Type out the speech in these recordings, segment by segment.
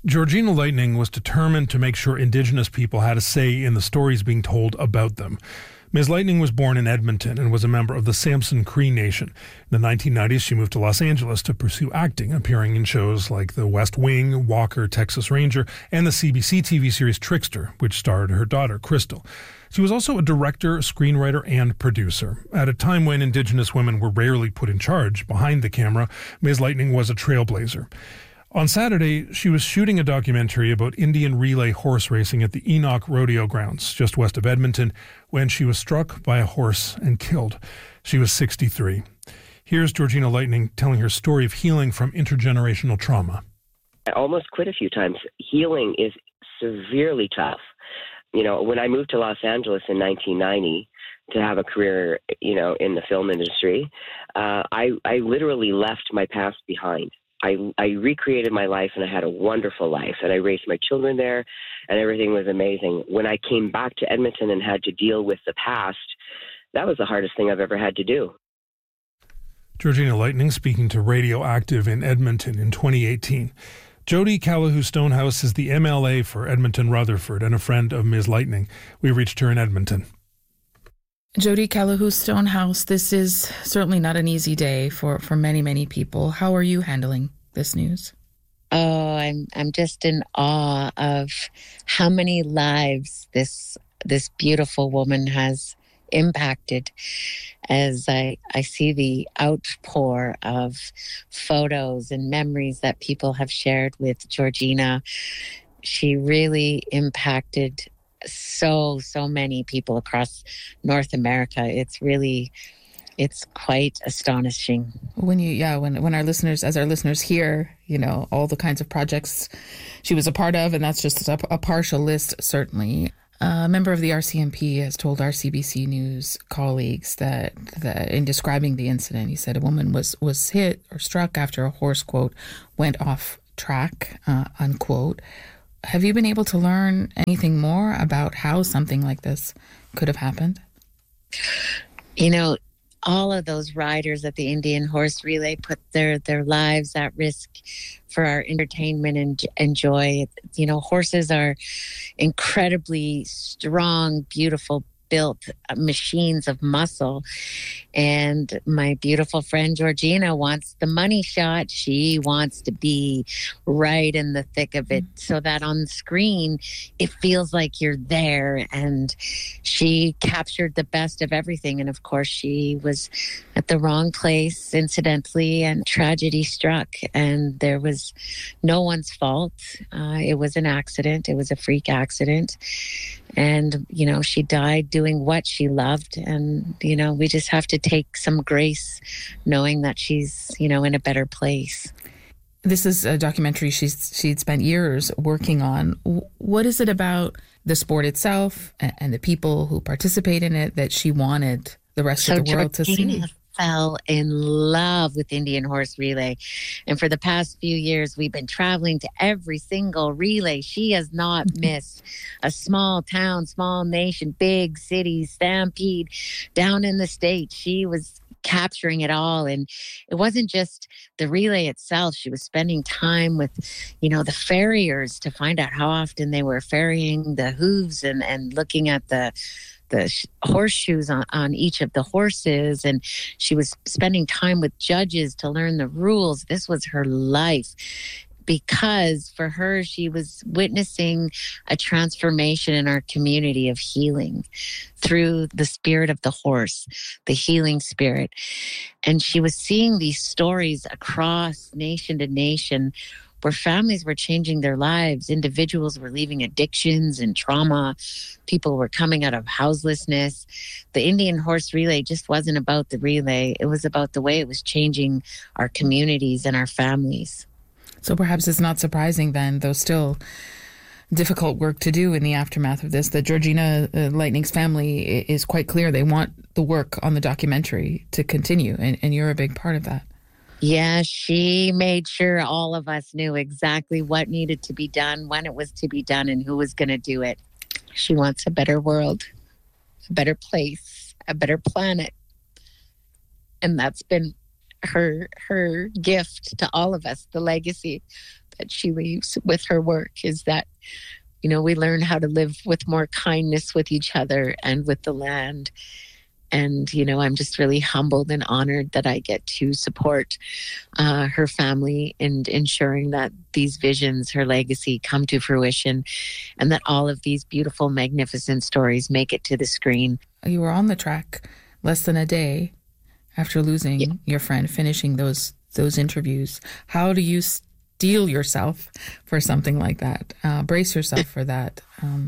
Georgina Lightning was determined to make sure Indigenous people had a say in the stories being told about them. Ms. Lightning was born in Edmonton and was a member of the Samson Cree Nation. In the 1990s, she moved to Los Angeles to pursue acting, appearing in shows like The West Wing, Walker, Texas Ranger, and the CBC TV series Trickster, which starred her daughter, Crystal. She was also a director, screenwriter, and producer. At a time when Indigenous women were rarely put in charge behind the camera, Ms. Lightning was a trailblazer. On Saturday, she was shooting a documentary about Indian relay horse racing at the Enoch Rodeo Grounds, just west of Edmonton, when she was struck by a horse and killed. She was 63. Here's Georgina Lightning telling her story of healing from intergenerational trauma. I almost quit a few times. Healing is severely tough. When I moved to Los Angeles in 1990 to have a career, in the film industry, I literally left my past behind. I recreated my life, and I had a wonderful life, and I raised my children there, and everything was amazing. When I came back to Edmonton and had to deal with the past, that was the hardest thing I've ever had to do. Georgina Lightning speaking to Radioactive in Edmonton in 2018. Jody Calahoo Stonehouse is the MLA for Edmonton Rutherford and a friend of Ms. Lightning. We reached her in Edmonton. Jody Calahoo Stonehouse, this is certainly not an easy day for many, many people. How are you handling this news? Oh, I'm just in awe of how many lives this beautiful woman has impacted. As I see the outpour of photos and memories that people have shared with Georgina, she really impacted so many people across North America. It's quite astonishing. When our listeners hear, all the kinds of projects she was a part of, and that's just a partial list, certainly. A member of the RCMP has told our CBC News colleagues that in describing the incident, he said a woman was hit or struck after a horse, quote, went off track, unquote. Have you been able to learn anything more about how something like this could have happened? All of those riders at the Indian Horse Relay put their lives at risk for our entertainment and joy. Horses are incredibly strong, beautiful, built machines of muscle. And my beautiful friend Georgina wants the money shot. She wants to be right in the thick of it so that on screen it feels like you're there. And she captured the best of everything. And of course, she was at the wrong place, incidentally, and tragedy struck. And there was no one's fault. It was an accident. It was a freak accident. And, she died doing what she loved. And, we just have to take some grace knowing that she's, in a better place. This is a documentary she'd spent years working on. What is it about the sport itself and the people who participate in it that she wanted the rest of the world to see? Fell in love with Indian Horse Relay. And for the past few years, we've been traveling to every single relay. She has not missed a small town, small nation, big city, stampede down in the States. She was capturing it all. And it wasn't just the relay itself. She was spending time with, the farriers to find out how often they were ferrying the hooves and looking at the horseshoes on each of the horses. And she was spending time with judges to learn the rules. This was her life, because for her, she was witnessing a transformation in our community of healing through the spirit of the horse, the healing spirit. And she was seeing these stories across nation to nation where families were changing their lives. Individuals were leaving addictions and trauma. People were coming out of houselessness. The Indian Horse Relay just wasn't about the relay. It was about the way it was changing our communities and our families. So perhaps it's not surprising then, though still difficult work to do in the aftermath of this, that Georgina Lightning's family is quite clear. They want the work on the documentary to continue, and you're a big part of that. Yeah, she made sure all of us knew exactly what needed to be done, when it was to be done, and who was going to do it. She wants a better world, a better place, a better planet. And that's been her gift to all of us, the legacy that she leaves with her work is that, we learn how to live with more kindness with each other and with the land. And, I'm just really humbled and honored that I get to support her family in ensuring that these visions, her legacy, come to fruition, and that all of these beautiful, magnificent stories make it to the screen. You were on the track less than a day after losing your friend, finishing those interviews. How do you steel yourself for something like that? Brace yourself for that.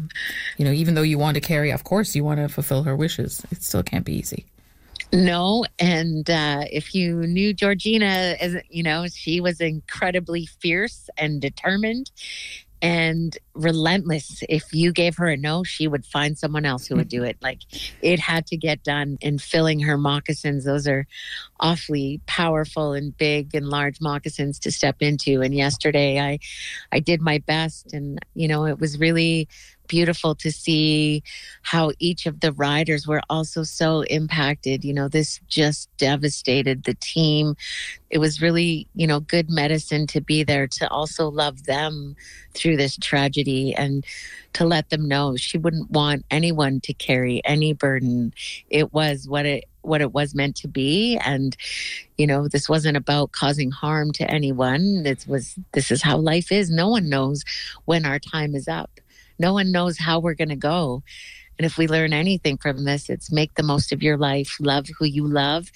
Even though you want to carry, of course, you want to fulfill her wishes. It still can't be easy. No. And if you knew Georgina, she was incredibly fierce and determined and relentless. If you gave her a no, she would find someone else who would do it. Like, it had to get done. And filling her moccasins, those are awfully powerful and big and large moccasins to step into. And yesterday I did my best, and it was really beautiful to see how each of the riders were also so impacted. This just devastated the team. It was really, good medicine to be there to also love them through this tragedy and to let them know she wouldn't want anyone to carry any burden. It was what it was meant to be. And, this wasn't about causing harm to anyone. This is how life is. No one knows when our time is up. No one knows how we're going to go. And if we learn anything from this, it's make the most of your life, love who you love,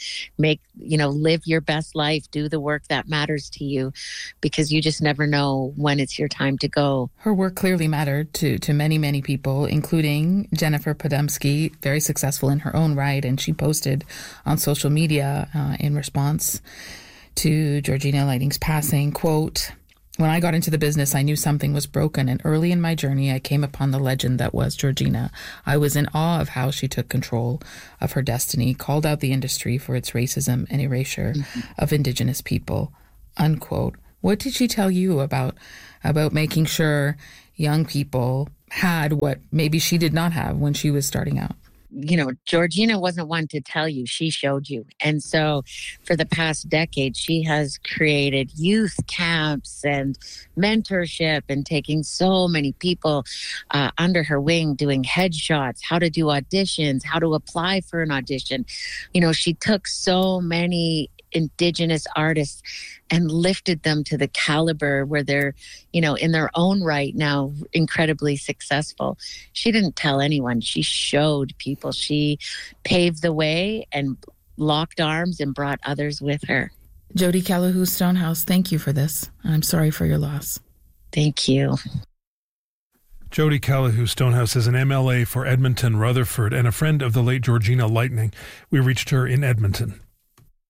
live your best life, do the work that matters to you, because you just never know when it's your time to go. Her work clearly mattered to many, many people, including Jennifer Podemsky, very successful in her own right. And she posted on social media in response to Georgina Lightning's passing, quote, "When I got into the business, I knew something was broken, and early in my journey, I came upon the legend that was Georgina. I was in awe of how she took control of her destiny, called out the industry for its racism and erasure of Indigenous people," unquote. What did she tell you about making sure young people had what maybe she did not have when she was starting out? Georgina wasn't one to tell you, she showed you. And so for the past decade, she has created youth camps and mentorship and taking so many people under her wing, doing headshots, how to do auditions, how to apply for an audition. She took so many Indigenous artists and lifted them to the caliber where they're, in their own right now, incredibly successful. She didn't tell anyone. She showed people. She paved the way and locked arms and brought others with her. Jody Callahoo Stonehouse, thank you for this. I'm sorry for your loss. Thank you. Jody Callahoo Stonehouse is an MLA for Edmonton, Rutherford, and a friend of the late Georgina Lightning. We reached her in Edmonton.